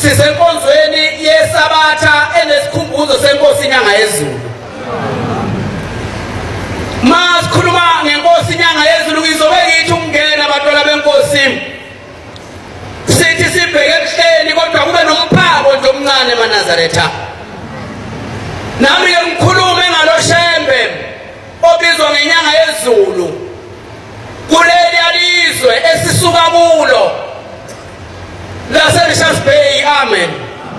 sisenkonzweni yesabatha enesikhumbuzo senkosi inyanga yezulu. Masikhuluma ngenkosi inyanga yezulu ngizobe ngithi ukungena abantwana benkosi. Sithi sibheke ehleni kodwa kube nomphako nje omncane eManazaretha. Nami ke ngikhulume ngaloShembe obizwa ngenyanga yezulu. Kuleli alizwe esisuka kulo laseRichards Bay. Amen.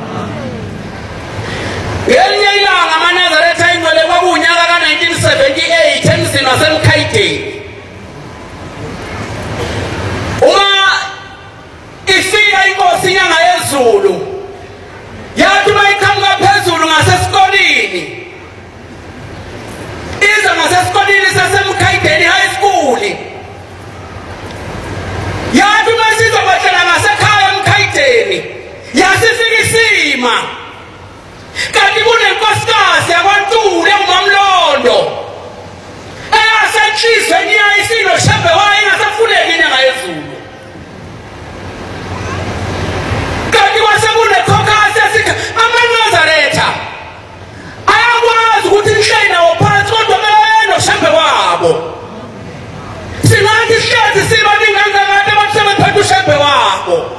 Ngelinye ilanga aManazaretha ingcwele kwakunyaka ka1978 emzini waseMkhaideni. Uma ifika inkosi inyanga yezulu yathi mayiqhamuka phezulu ngasesikolini. Iza ngasesikolini saseMkhaideni High School. Yathi masiza kwahlala ngasekhaya eMkhaideni yasifika isima. Kanti kunenkosikazi yakwaNtule uMamlondo eyasenhlizweni yayisilo Shembe wayengasafuneki inyanga yezulu. Kanti kwasekunekhokhasi esithi aManazaretha ayakwazi ukuthi nihlale nawo phansi kodwa kumele noShembe wabo. Singathi sihlezi sibaningi kangaka abantu sebephethe uShembe wabo.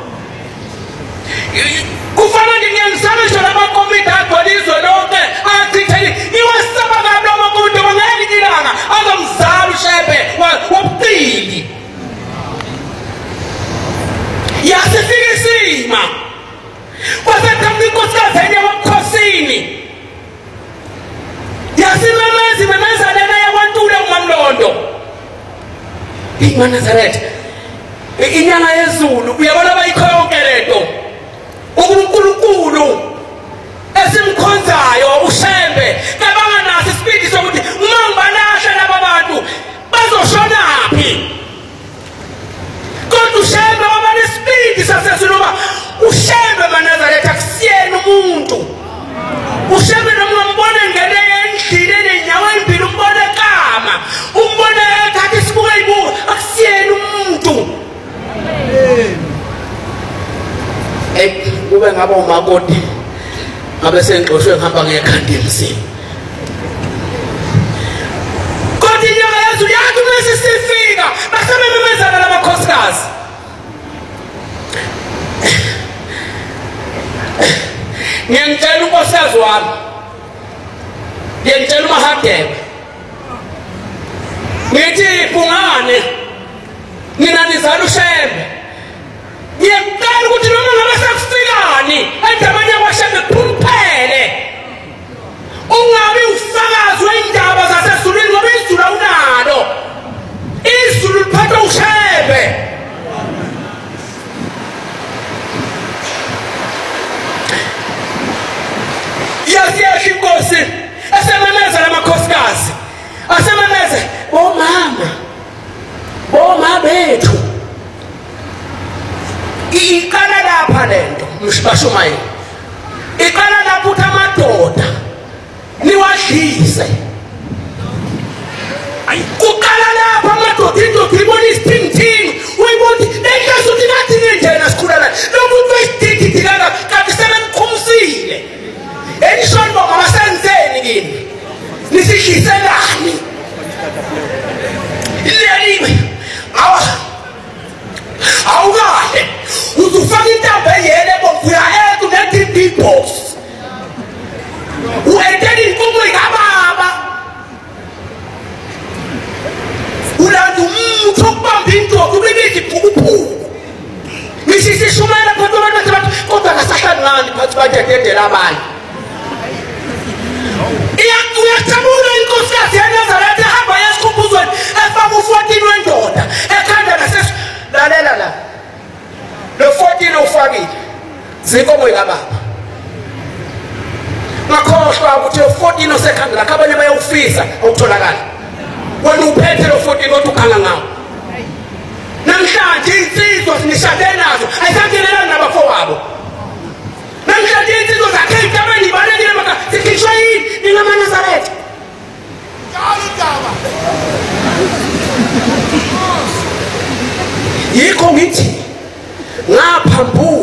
Kufanele ngiyangizame nje lamakomiti agcwalizwe lonke athitheni iwesaba kabi lamakomiti bangeke ilanga azomzala uShembe wobuqili. Yasifika isima kwasethambi inkosikazi yabukhosini yasimemeza imemezana yakwaNtule uMamlondo. iManazaretha inyanga yezulu uyabona bayikho yonke lento. uNkulunkulu esimkhonzayo uShembe kabanganaso isipidi sokuthi uma ngibalahla laba bantu bazoshonaphi. Kodwa uShembe waba nesipidi sasesinoba uShembe Manazaretha kusiyena umuntu. uShembe noma umbone ngene endlini enenyawo ezimbili umbone kama umbone ekhathi isibuka ibuka akusiyena umuntu. Kube ngaba umakoti ngabe sengixoshwe ngihamba ngekhanda emzini. Kodwa inyanga yezulu yathi mase sifika basebememezana namakhosikazi. Ngiyangitshela unkosikazi wami. Ngiyangitshela uMahadebe. Ngithi Bungane mina nizala uShembe. Ngiyaqala ukuthi noma ngabe sekufikani endabeni yakwaShembe kuphele. Ungabi ufakazi weindaba zasezulwini ngoba izulu awunalo. Izulu liphatha uShembe. Yasiyasha inkosi esememeza lamakhosikazi. Asememeze bomama bethu. Iqala lapha lento mshibashumayeli. Iqala lapho uthi amadoda niwadlise. Ayi kuqala lapha amadoda into ibona isithingithingi uyibona lehlazo linathi njena sikhulana lomuntu wesithingithingi kanti sebemkhumsile. Enishonbo ngabasenzeni kini nisidliselani. Leli awukahle uzufaka intambo eyele bovuya ethi unethi big box uenteni inkumo ikababa ulanda umuntu okubamba indoda ubibiza iphukuphuku misisishumela phansi abantu bathi kodwa kasahlangani phansi bajededela abantu. Uyacabula inkosikazi yaNazaretha ehamba yesikhumbuzweni efaka u14 wendoda ekhanda nasesu lalela la lo 14 ufakile zinkomo ikababa. Ngakhohlwa ukuthi lo14 osekhanda lakho abanye bayawufisa ukutholakala. Wena uphethe lo 14 kodwa ukhanga ngawo. Namhlanje insizwa sinishade nazo ayisangelela nabafowabo. Namhlanje insizwa zakhe igama libalekile maka sikhishwa yini ngamaNazaretha. Yikho ngithi ngaphambuka